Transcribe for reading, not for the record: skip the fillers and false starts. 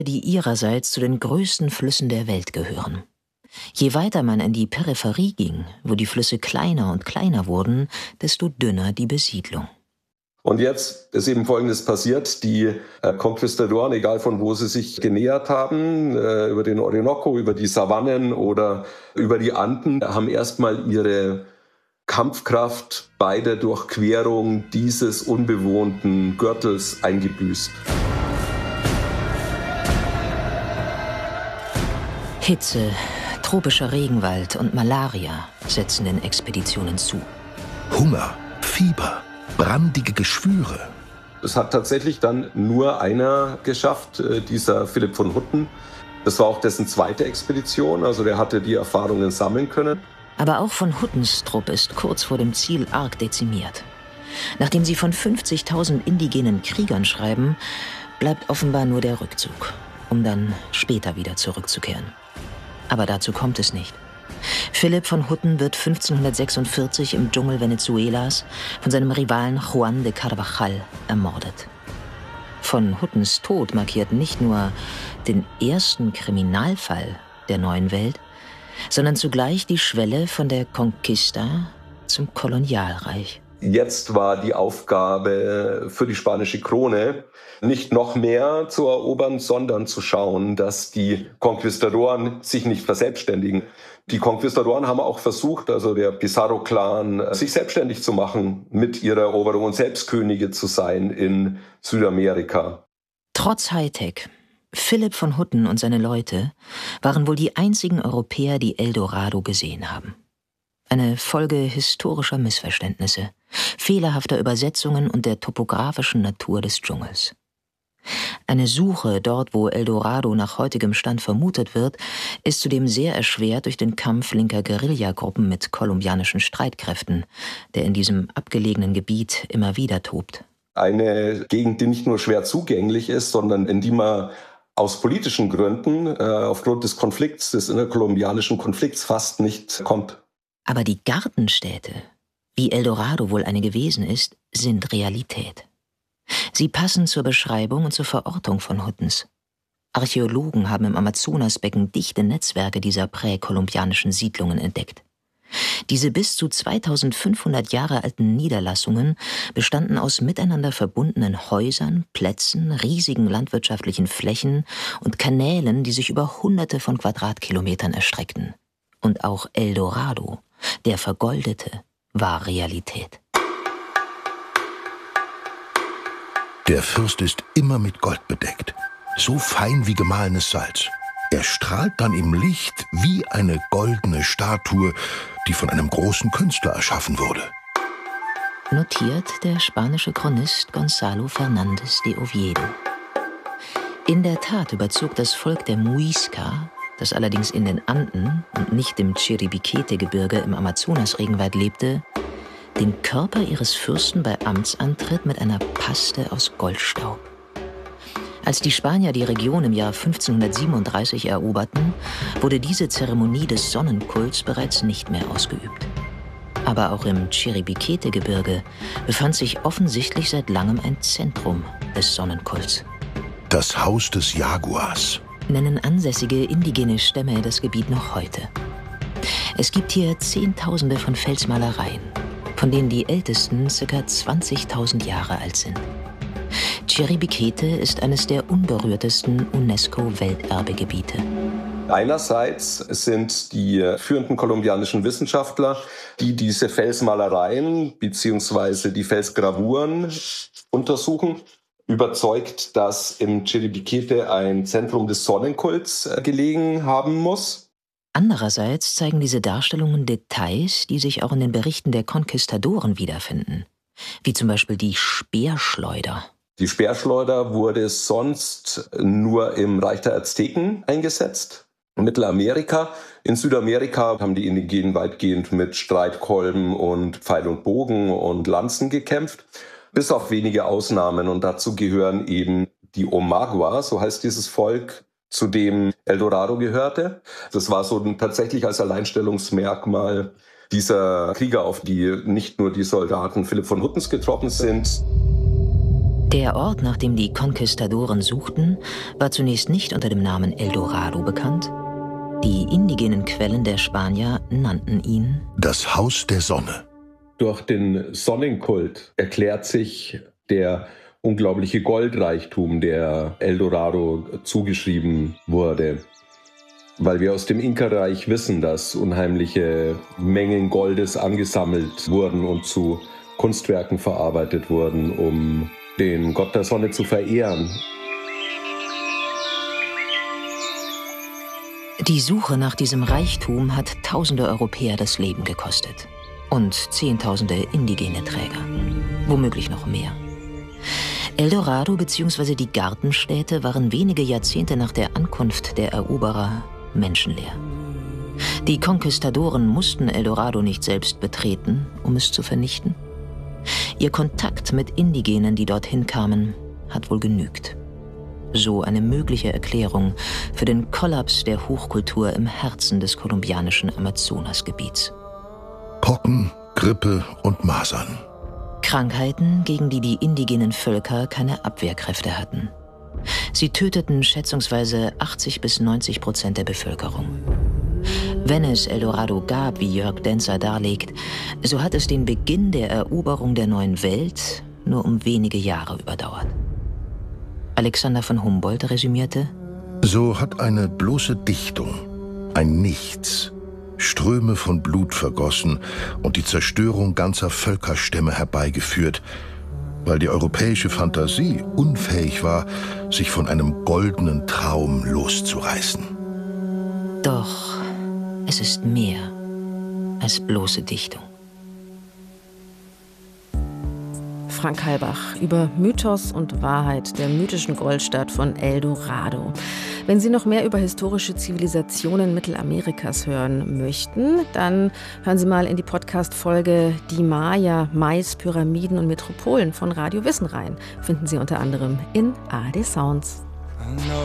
die ihrerseits zu den größten Flüssen der Welt gehören. Je weiter man in die Peripherie ging, wo die Flüsse kleiner und kleiner wurden, desto dünner die Besiedlung. Und jetzt ist eben Folgendes passiert. Die Konquistadoren, egal von wo sie sich genähert haben, über den Orinoco, über die Savannen oder über die Anden, haben erstmal ihre Kampfkraft bei der Durchquerung dieses unbewohnten Gürtels eingebüßt. Hitze, tropischer Regenwald und Malaria setzen den Expeditionen zu. Hunger, Fieber, brandige Geschwüre. Es hat tatsächlich dann nur einer geschafft, dieser Philipp von Hutten. Das war auch dessen zweite Expedition, also der hatte die Erfahrungen sammeln können. Aber auch von Huttens Trupp ist kurz vor dem Ziel arg dezimiert. Nachdem sie von 50.000 indigenen Kriegern schreiben, bleibt offenbar nur der Rückzug, um dann später wieder zurückzukehren. Aber dazu kommt es nicht. Philipp von Hutten wird 1546 im Dschungel Venezuelas von seinem Rivalen Juan de Carvajal ermordet. Von Huttens Tod markiert nicht nur den ersten Kriminalfall der neuen Welt, sondern zugleich die Schwelle von der Conquista zum Kolonialreich. Jetzt war die Aufgabe für die spanische Krone, nicht noch mehr zu erobern, sondern zu schauen, dass die Konquistadoren sich nicht verselbstständigen. Die Konquistadoren haben auch versucht, also der Pizarro-Clan, sich selbstständig zu machen mit ihrer Eroberung und selbst Könige zu sein in Südamerika. Trotz Hightech, Philipp von Hutten und seine Leute waren wohl die einzigen Europäer, die Eldorado gesehen haben. Eine Folge historischer Missverständnisse, fehlerhafter Übersetzungen und der topografischen Natur des Dschungels. Eine Suche dort, wo Eldorado nach heutigem Stand vermutet wird, ist zudem sehr erschwert durch den Kampf linker Guerillagruppen mit kolumbianischen Streitkräften, der in diesem abgelegenen Gebiet immer wieder tobt. Eine Gegend, die nicht nur schwer zugänglich ist, sondern in die man aus politischen Gründen, aufgrund des Konflikts, des innerkolumbianischen Konflikts fast nicht kommt. Aber die Gartenstädte, wie Eldorado wohl eine gewesen ist, sind Realität. Sie passen zur Beschreibung und zur Verortung von Huttens. Archäologen haben im Amazonasbecken dichte Netzwerke dieser präkolumbianischen Siedlungen entdeckt. Diese bis zu 2500 Jahre alten Niederlassungen bestanden aus miteinander verbundenen Häusern, Plätzen, riesigen landwirtschaftlichen Flächen und Kanälen, die sich über Hunderte von Quadratkilometern erstreckten. Und auch Eldorado, der Vergoldete, war Realität. Der Fürst ist immer mit Gold bedeckt, so fein wie gemahlenes Salz. Er strahlt dann im Licht wie eine goldene Statue, die von einem großen Künstler erschaffen wurde. Notiert der spanische Chronist Gonzalo Fernández de Oviedo. In der Tat überzog das Volk der Muisca, das allerdings in den Anden und nicht im Chiribiquete-Gebirge im Amazonas-Regenwald lebte, den Körper ihres Fürsten bei Amtsantritt mit einer Paste aus Goldstaub. Als die Spanier die Region im Jahr 1537 eroberten, wurde diese Zeremonie des Sonnenkults bereits nicht mehr ausgeübt. Aber auch im Chiribiquete-Gebirge befand sich offensichtlich seit langem ein Zentrum des Sonnenkults. Das Haus des Jaguars, nennen ansässige indigene Stämme das Gebiet noch heute. Es gibt hier Zehntausende von Felsmalereien, von denen die ältesten ca. 20.000 Jahre alt sind. Chiribiquete ist eines der unberührtesten UNESCO-Welterbegebiete. Einerseits sind die führenden kolumbianischen Wissenschaftler, die diese Felsmalereien bzw. die Felsgravuren untersuchen, überzeugt, dass im Chiribiquete ein Zentrum des Sonnenkults gelegen haben muss. Andererseits zeigen diese Darstellungen Details, die sich auch in den Berichten der Konquistadoren wiederfinden, wie zum Beispiel die Speerschleuder. Die Speerschleuder wurde sonst nur im Reich der Azteken eingesetzt, in Mittelamerika. In Südamerika haben die Indigenen weitgehend mit Streitkolben und Pfeil und Bogen und Lanzen gekämpft, bis auf wenige Ausnahmen. Und dazu gehören eben die Omagua, so heißt dieses Volk, zu dem Eldorado gehörte. Das war so tatsächlich als Alleinstellungsmerkmal dieser Krieger, auf die nicht nur die Soldaten Philipp von Huttens getroffen sind. Der Ort, nach dem die Konquistadoren suchten, war zunächst nicht unter dem Namen El Dorado bekannt. Die indigenen Quellen der Spanier nannten ihn das Haus der Sonne. Durch den Sonnenkult erklärt sich der unglaubliche Goldreichtum, der El Dorado zugeschrieben wurde. Weil wir aus dem Inka-Reich wissen, dass unheimliche Mengen Goldes angesammelt wurden und zu Kunstwerken verarbeitet wurden, um den Gott der Sonne zu verehren. Die Suche nach diesem Reichtum hat tausende Europäer das Leben gekostet. Und zehntausende indigene Träger. Womöglich noch mehr. El Dorado bzw. die Gartenstädte waren wenige Jahrzehnte nach der Ankunft der Eroberer menschenleer. Die Konquistadoren mussten El Dorado nicht selbst betreten, um es zu vernichten. Ihr Kontakt mit Indigenen, die dorthin kamen, hat wohl genügt. So eine mögliche Erklärung für den Kollaps der Hochkultur im Herzen des kolumbianischen Amazonasgebiets. Pocken, Grippe und Masern. Krankheiten, gegen die die indigenen Völker keine Abwehrkräfte hatten. Sie töteten schätzungsweise 80-90% der Bevölkerung. Wenn es El Dorado gab, wie Jörg Denzer darlegt, so hat es den Beginn der Eroberung der neuen Welt nur um wenige Jahre überdauert. Alexander von Humboldt resümierte: So hat eine bloße Dichtung, ein Nichts, Ströme von Blut vergossen und die Zerstörung ganzer Völkerstämme herbeigeführt, weil die europäische Fantasie unfähig war, sich von einem goldenen Traum loszureißen. Doch es ist mehr als bloße Dichtung. Frank Halbach über Mythos und Wahrheit der mythischen Goldstadt von El Dorado. Wenn Sie noch mehr über historische Zivilisationen Mittelamerikas hören möchten, dann hören Sie mal in die Podcast-Folge Die Maya, Mais, Pyramiden und Metropolen von Radio Wissen rein. Finden Sie unter anderem in ARD Sounds.